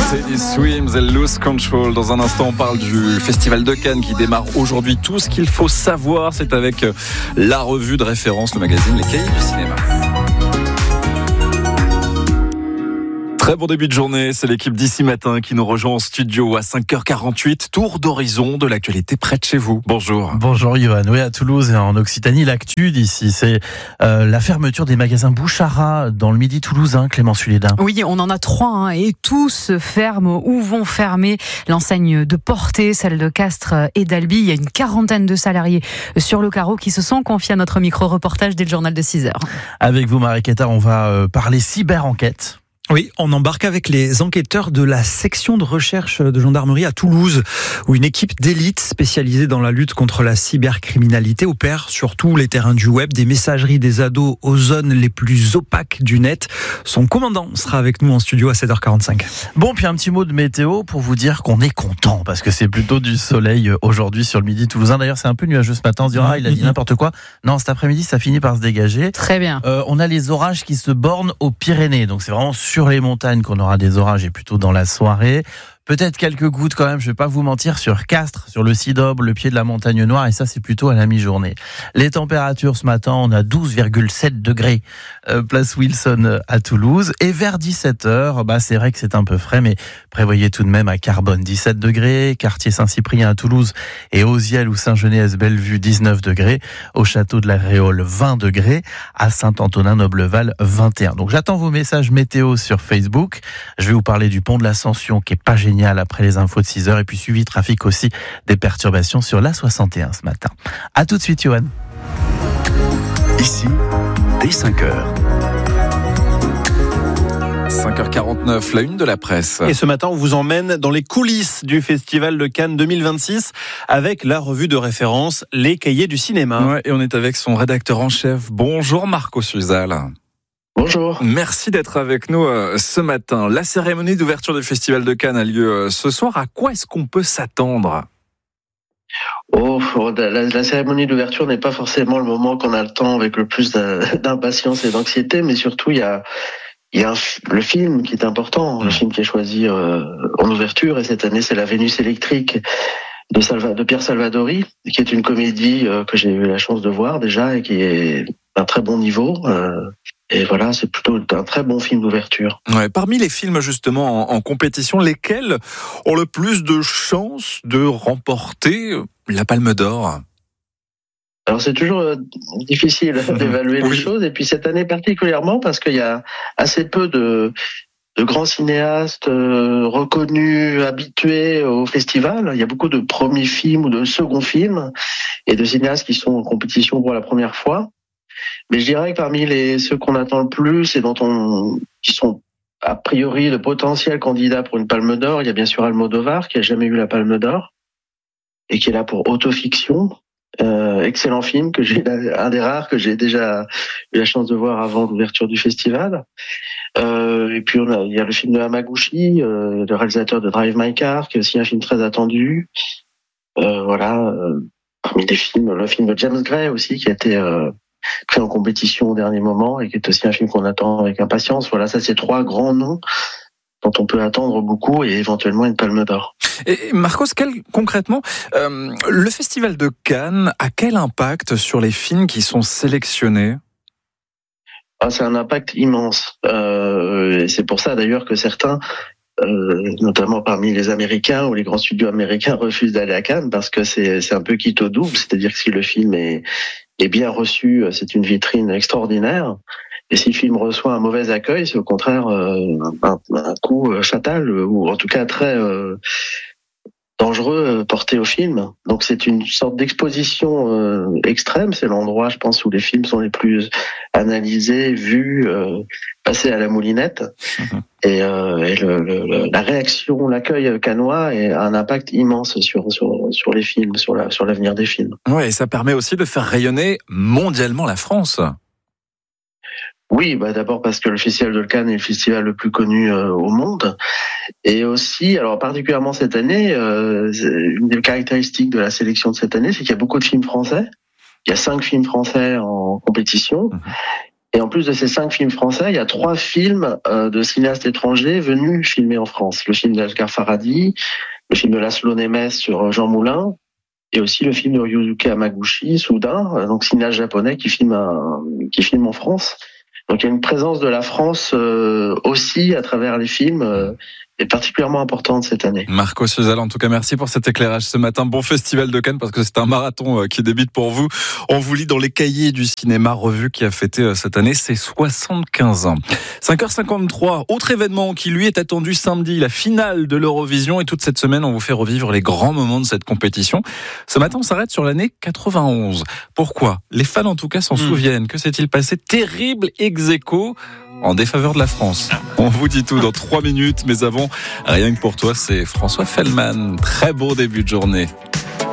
Teddy Swims et Lose Control. Dans un instant, on parle du Festival de Cannes qui démarre aujourd'hui. Tout ce qu'il faut savoir, c'est avec la revue de référence, le magazine Les Cahiers du cinéma. Très bon début de journée, c'est l'équipe d'ici matin qui nous rejoint en studio à 5h48. Tour d'horizon de l'actualité près de chez vous. Bonjour. Bonjour Johan. Oui, à Toulouse et en Occitanie, l'actu d'ici, c'est la fermeture des magasins Bouchara dans le Midi toulousain, Clémence Hulédin. Oui, on en a 3 et tous ferment ou vont fermer. L'enseigne de Portée, celle de Castres et d'Albi. Il y a une 40aine de salariés sur le carreau qui se sont confiés à notre micro-reportage dès le journal de 6h. Avec vous, Marie Quettard, on va parler cyber-enquête. Oui, on embarque avec les enquêteurs de la section de recherche de gendarmerie à Toulouse, où une équipe d'élite spécialisée dans la lutte contre la cybercriminalité opère sur tous les terrains du web, des messageries des ados aux zones les plus opaques du net. Son commandant sera avec nous en studio à 7h45. Bon, puis un petit mot de météo pour vous dire qu'on est content, parce que c'est plutôt du soleil aujourd'hui sur le Midi toulousain. D'ailleurs, c'est un peu nuageux ce matin. On se dira, il a dit n'importe quoi. Non, cet après-midi, ça finit par se dégager. Très bien. On a les orages qui se bornent aux Pyrénées, donc c'est vraiment sur les montagnes qu'on aura des orages et plutôt dans la soirée. Peut-être quelques gouttes quand même, je vais pas vous mentir, sur Castres, sur le Sidoble, le pied de la montagne noire, et ça c'est plutôt à la mi-journée. Les températures ce matin, on a 12,7 degrés place Wilson à Toulouse, et vers 17h, c'est vrai que c'est un peu frais, mais prévoyez tout de même à Carbone 17 degrés, quartier Saint-Cyprien à Toulouse, et Auziel ou Saint-Genès-Bellevue 19 degrés, au château de la Réole 20 degrés, à Saint-Antonin-Nobleval 21. Donc j'attends vos messages météo sur Facebook. Je vais vous parler du pont de l'Ascension qui est pas génial après les infos de 6h, et puis suivi trafic aussi des perturbations sur l'A61 ce matin. À tout de suite, Johan. Ici, dès 5h. 5h49, la une de la presse. Et ce matin, on vous emmène dans les coulisses du Festival de Cannes 2026 avec la revue de référence Les Cahiers du cinéma. Ouais, et on est avec son rédacteur en chef. Bonjour Marco Suzal. Bonjour. Merci d'être avec nous ce matin. La cérémonie d'ouverture du Festival de Cannes a lieu ce soir. À quoi est-ce qu'on peut s'attendre ? La cérémonie d'ouverture n'est pas forcément le moment qu'on a le temps avec le plus d'impatience et d'anxiété, mais surtout il y a le film qui est important, le film qui est choisi en ouverture, et cette année c'est La Vénus électrique de Pierre Salvadori, qui est une comédie que j'ai eu la chance de voir déjà et qui est d'un très bon niveau. Et voilà, c'est plutôt un très bon film d'ouverture. Ouais, parmi les films justement en compétition, lesquels ont le plus de chances de remporter la Palme d'Or ? Alors c'est toujours difficile d'évaluer les choses, et puis cette année particulièrement parce qu'il y a assez peu de grands cinéastes reconnus, habitués au festival. Il y a beaucoup de premiers films ou de seconds films et de cinéastes qui sont en compétition pour la première fois. Mais je dirais que parmi ceux qu'on attend le plus et qui sont a priori de potentiels candidats pour une Palme d'Or, il y a bien sûr Almodovar qui a jamais eu la Palme d'Or et qui est là pour Autofiction. Excellent film un des rares que j'ai déjà eu la chance de voir avant l'ouverture du festival. Et puis il y a le film de Hamaguchi, le réalisateur de Drive My Car, qui est aussi un film très attendu. Parmi les films, le film de James Gray aussi, qui a été pris en compétition au dernier moment et qui est aussi un film qu'on attend avec impatience. Voilà, ça c'est 3 grands noms dont on peut attendre beaucoup et éventuellement une Palme d'Or. Et Marcos, concrètement, le Festival de Cannes a quel impact sur les films qui sont sélectionnés ? C'est un impact immense. Et c'est pour ça d'ailleurs que certains, notamment parmi les Américains ou les grands studios américains, refusent d'aller à Cannes parce que c'est un peu quitte au double. C'est-à-dire que si le film est bien reçu, c'est une vitrine extraordinaire. Et si le film reçoit un mauvais accueil, c'est au contraire un coup fatal, ou en tout cas très dangereux porté au film. Donc c'est une sorte d'exposition extrême. C'est l'endroit, je pense, où les films sont les plus analysés, vus, passés à la moulinette. Et la réaction, l'accueil cannois a un impact immense sur les films, sur l'avenir des films. Ouais, et ça permet aussi de faire rayonner mondialement la France. Oui, d'abord parce que le Festival de Cannes est le festival le plus connu au monde, et aussi, alors particulièrement cette année, une des caractéristiques de la sélection de cette année, c'est qu'il y a beaucoup de films français. Il y a 5 films français en compétition, Et en plus de ces 5 films français, il y a 3 films de cinéastes étrangers venus filmer en France. Le film d'Asghar Farhadi, le film de Laszlo Nemes sur Jean Moulin, et aussi le film de Ryusuke Hamaguchi, Soudain, donc cinéaste japonais qui filme en France. Donc il y a une présence de la France aussi à travers les films est particulièrement importante cette année. Marco Suzal, en tout cas, merci pour cet éclairage ce matin. Bon festival de Cannes, parce que c'est un marathon qui débute pour vous. On vous lit dans les cahiers du cinéma, revue qui a fêté cette année ses 75 ans. 5h53, autre événement qui lui est attendu samedi, la finale de l'Eurovision. Et toute cette semaine, on vous fait revivre les grands moments de cette compétition. Ce matin, on s'arrête sur l'année 91. Pourquoi ? Les fans, en tout cas, s'en souviennent. Que s'est-il passé ? Terrible ex-aequo en défaveur de la France. On vous dit tout dans 3 minutes, mais avant, rien que pour toi, c'est François Fellman. Très beau début de journée.